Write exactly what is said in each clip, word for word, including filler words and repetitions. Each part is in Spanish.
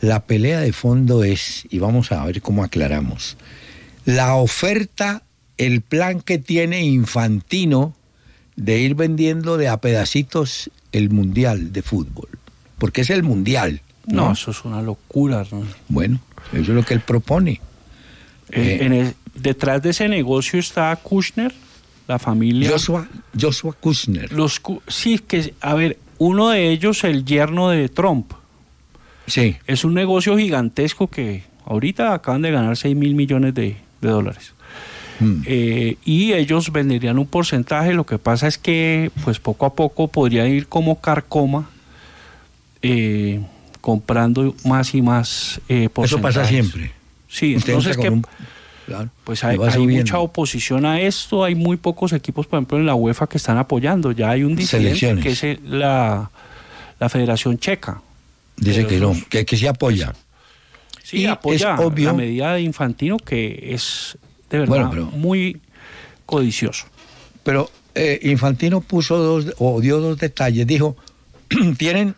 La pelea de fondo es, y vamos a ver cómo aclaramos, la oferta, el plan que tiene Infantino de ir vendiendo de a pedacitos el Mundial de fútbol, porque es el Mundial. No, no eso es una locura, ¿no? Bueno, eso es lo que él propone. Eh, en el, detrás de ese negocio está Kushner, la familia... Joshua, Joshua Kushner. Los, sí, que, a ver, uno de ellos, el yerno de Trump. Sí. Es un negocio gigantesco que ahorita acaban de ganar seis mil millones de, de dólares. Hmm. Eh, y ellos venderían un porcentaje. Lo que pasa es que, pues poco a poco podrían ir como carcoma, eh, comprando más y más eh, porcentajes. Eso pasa siempre. Sí, Usted entonces que... Un... Claro, pues hay, hay mucha oposición a esto, hay muy pocos equipos, por ejemplo, en la UEFA que están apoyando. Ya hay un disidente que es la, la Federación Checa. Dice que no, que, que sí apoya. Sí, y apoya obvio, la medida de Infantino, que es de verdad bueno, pero, muy codicioso. Pero eh, Infantino puso dos, o dio dos detalles. Dijo, tienen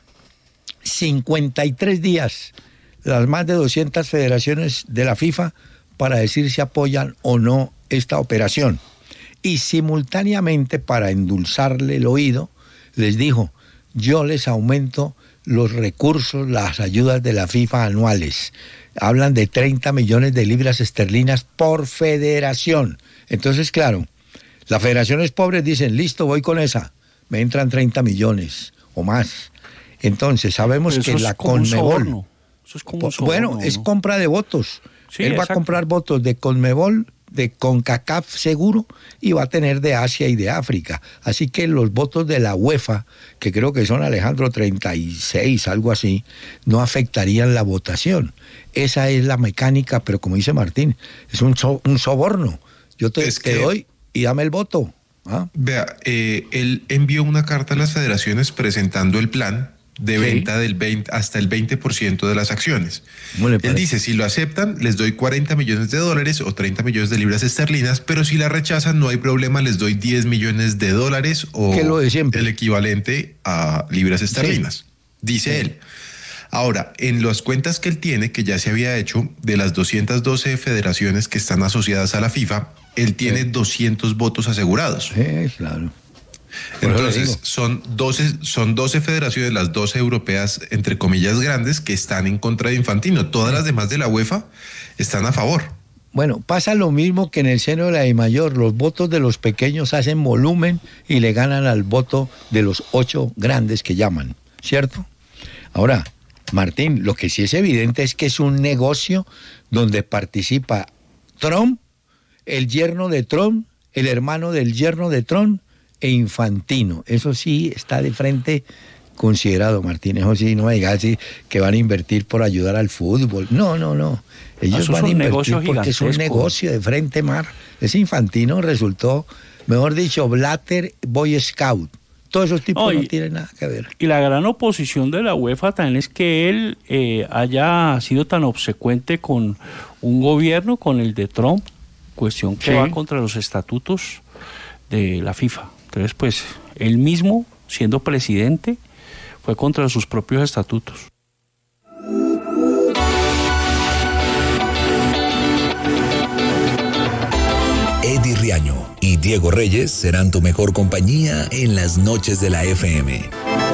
cincuenta y tres días las más de doscientas federaciones de la FIFA para decir si apoyan o no esta operación. Y simultáneamente, para endulzarle el oído, les dijo, yo les aumento los recursos, las ayudas de la FIFA anuales. Hablan de treinta millones de libras esterlinas por federación. Entonces, claro, las federaciones pobres dicen, listo, voy con esa. Me entran treinta millones o más. Entonces, sabemos que la Conmebol... Eso es como un soborno, bueno, ¿no? es compra de votos. Sí, Él va exacto. a comprar votos de Conmebol, de CONCACAF seguro, y va a tener de Asia y de África. Así que los votos de la UEFA, que creo que son, Alejandro, treinta y seis, algo así, no afectarían la votación. Esa es la mecánica, pero como dice Martín, es un, so, un soborno. Yo te, es te que... doy y dame el voto. ¿Ah? Vea, eh, él envió una carta a las federaciones presentando el plan de venta sí. del veinte hasta el veinte por ciento de las acciones. Él dice, si lo aceptan, les doy cuarenta millones de dólares o treinta millones de libras esterlinas, pero si la rechazan, no hay problema, les doy diez millones de dólares o el equivalente a libras esterlinas. Sí. Dice sí. él. Ahora, en las cuentas que él tiene, que ya se había hecho, de las doscientas doce federaciones que están asociadas a la FIFA, él tiene sí. doscientos votos asegurados. Sí, claro. Entonces, son doce, son doce federaciones, las doce europeas, entre comillas, grandes, que están en contra de Infantino. Todas las demás de la UEFA están a favor. Bueno, pasa lo mismo que en el seno de la DIMAYOR. Los votos de los pequeños hacen volumen y le ganan al voto de los ocho grandes que llaman, ¿cierto? Ahora, Martín, lo que sí es evidente es que es un negocio donde participa Trump, el yerno de Trump, el hermano del yerno de Trump, e Infantino. Eso sí está de frente considerado, Martín. Eso sí, no me digas así que van a invertir por ayudar al fútbol. No, no, no. Ellos van a invertir porque es un negocio de frente, Mar. Ese Infantino resultó, mejor dicho, Blatter, Boy Scout. Todos esos tipos oh, y, no tienen nada que ver. Y la gran oposición de la UEFA también es que él eh, haya sido tan obsecuente con un gobierno, con el de Trump, cuestión que sí. va contra los estatutos de la FIFA. Entonces, pues, él mismo, siendo presidente, fue contra sus propios estatutos. Eddie Riaño y Diego Reyes serán tu mejor compañía en las noches de la F M.